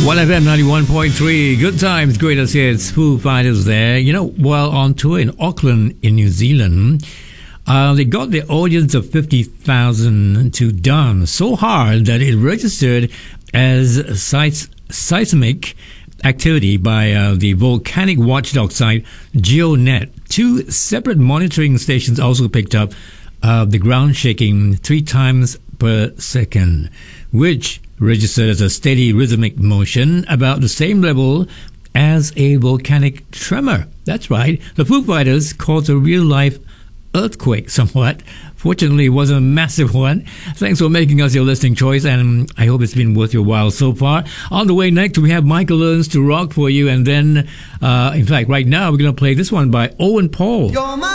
1FM 91.3. Good times, greatest hits. Foo Fighters there. You know, while on tour in Auckland in New Zealand, they got the audience of 50,000 to dance so hard that it registered as seismic activity by the volcanic watchdog site GeoNet. Two separate monitoring stations also picked up the ground shaking 3 times per second, which registered as a steady rhythmic motion about the same level as a volcanic tremor. That's right. The Foo Fighters caused a real-life earthquake somewhat. Fortunately, it wasn't a massive one. Thanks for making us your listening choice, and I hope it's been worth your while so far. On the way next, we have Michael Learns to rock for you, and then, in fact, right now, we're going to play this one by Owen Paul.